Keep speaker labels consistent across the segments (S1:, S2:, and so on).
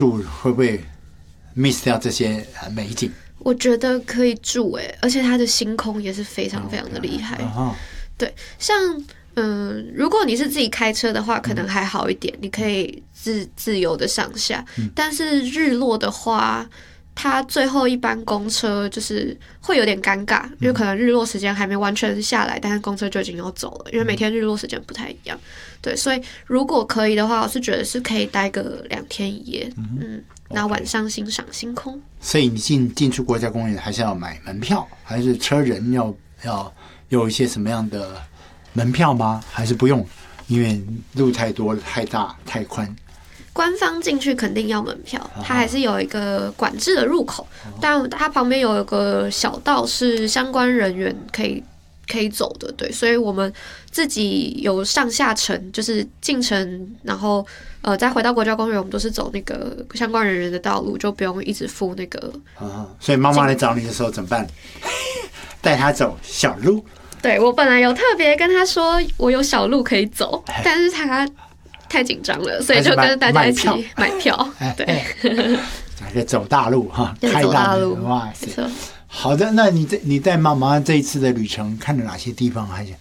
S1: 住会不会 miss 掉这些美景？
S2: 我觉得可以住而且它的星空也是非常非常的厉害。对，像如果你是自己开车的话，可能还好一点，你可以自由的上下。但是日落的话，它最后一班公车就是会有点尴尬，因为可能日落时间还没完全下来，但是公车就已经要走了，因为每天日落时间不太一样。对，所以如果可以的话，我是觉得是可以待个2天1夜，然后晚上欣赏星空。
S1: 所以你进出国家公园还是要买门票，还是车人要有一些什么样的门票吗？还是不用？因为路太多太大太宽。
S2: 官方进去肯定要门票，它还是有一个管制的入口，但它旁边有一个小道是相关人员可以走的。对，所以我们自己有上下程，就是进城，然后再回到国家公园，我们都是走那个相关人员的道路，就不用一直付那个。
S1: 所以妈妈来找你的时候怎么办？带她走小路。
S2: 对，我本来有特别跟她说我有小路可以走，但是她太紧张了，所以就跟大家一起买票。对，
S1: 还可以走大路哈，开
S2: 大路，
S1: 哇塞！好的，那你带妈妈这一次的旅程看了哪些地方？还是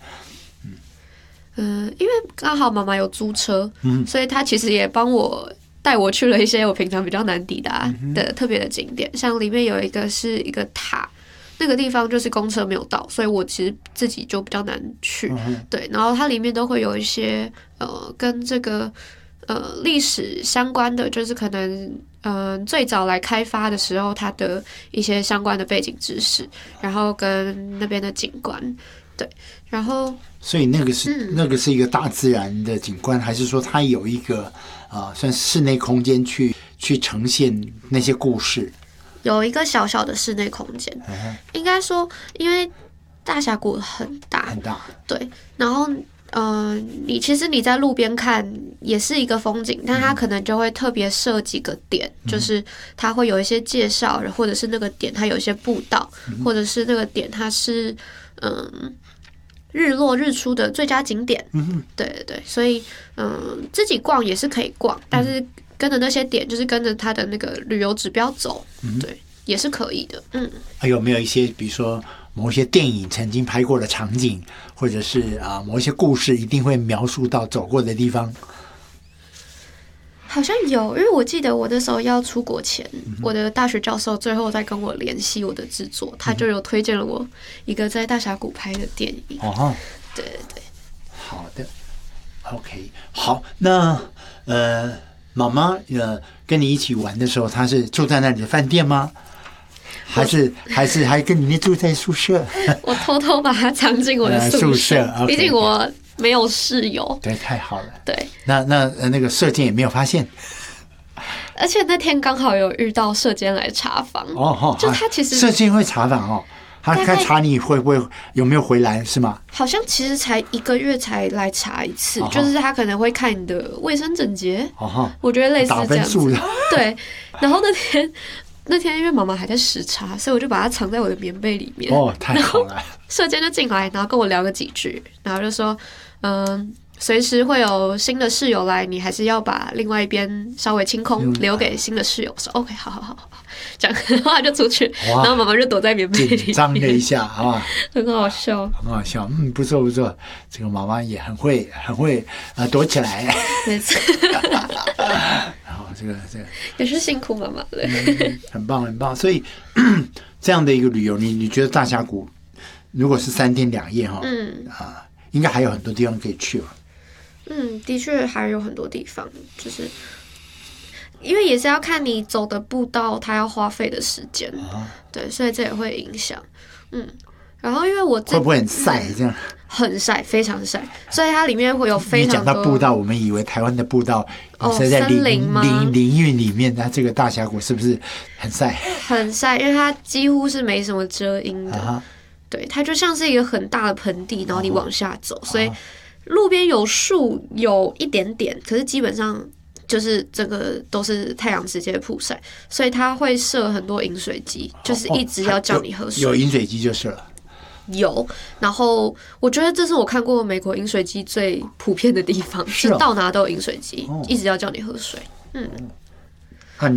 S2: 因为刚好妈妈有租车，所以她其实也带我去了一些我平常比较难抵达的特别的景点，像里面有一个是一个塔。那个地方就是公车没有到，所以我其实自己就比较难去。对，然后它里面都会有一些跟这个历史相关的，就是可能最早来开发的时候它的一些相关的背景知识，然后跟那边的景观。对，然后
S1: 所以那个是一个大自然的景观，还是说它有一个算室内空间去呈现那些故事？
S2: 有一个小小的室内空间，应该说，因为大峡谷很大，对，然后其实你在路边看也是一个风景，但它可能就会特别设几个点，就是它会有一些介绍，或者是那个点它有一些步道，或者是那个点它是日落日出的最佳景点。对对对，所以自己逛也是可以逛，但是跟着那些点，就是跟着它的那个旅游指标走，对，也是可以的。
S1: 还有没有一些，比如说某一些电影曾经拍过的场景，或者是某一些故事，一定会描述到走过的地方？
S2: 好像有，因为我记得我那时候要出国前，我的大学教授最后在跟我联系我的制作，他就有推荐了我一个在大峡谷拍的电影。对对对，
S1: 好的 ，OK， 好，那妈妈跟你一起玩的时候，她是住在那里的饭店吗？还还跟你住在宿舍？
S2: 我偷偷把它藏进我的宿舍，毕竟我没有室友。
S1: 对，太好了。
S2: 对，
S1: 那个舍监也没有发现。
S2: 而且那天刚好有遇到舍监来查房。就他其实
S1: 舍监会查房哦。他查你会不会有没有回来是吗？
S2: 好像其实才1个月才来查一次，就是他可能会看你的卫生整洁，我觉得类似这样子。对，然后那天因为妈妈还在时差，所以我就把它藏在我的棉被里面。
S1: 太好了！
S2: 舍监就进来，然后跟我聊了几句，然后就说，随时会有新的室友来，你还是要把另外一边稍微清空，留给新的室友。我说 OK， 好，这样，然后他就出去，然后妈妈就躲在棉被里面，
S1: 紧张了一下啊，
S2: 很好笑，
S1: 不错，这个妈妈也很会躲起来，
S2: 没错。
S1: 然后这个
S2: 也是辛苦妈妈了，
S1: 很棒。所以这样的一个旅游，你觉得大峡谷如果是3天2夜应该还有很多地方可以去吧？
S2: 的确还有很多地方，就是因为也是要看你走的步道，它要花费的时间，对，所以这也会影响。然后因为我
S1: 会不会很晒这样？
S2: 很晒，非常晒，所以它里面会有非常多。
S1: 你讲到步道，我们以为台湾的步道是在林荫里面，那这个大峡谷是不是很晒？很
S2: 晒，因为它几乎是没什么遮阴的。对，它就像是一个很大的盆地，然后你往下走，所以路边有树有一点点，可是基本上就是这个都是太阳直接曝晒，所以它会设很多饮水机，就是一直要叫你喝水。
S1: 有饮水机就是了。
S2: 有，然后我觉得这是我看过美国饮水机最普遍的地方，是到哪都有饮水机，一直要叫你喝水。